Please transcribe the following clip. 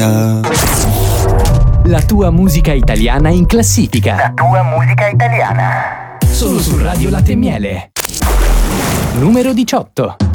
Italia. La tua musica italiana in classifica. La tua musica italiana. Solo su Radio Latte e Miele. Numero 18.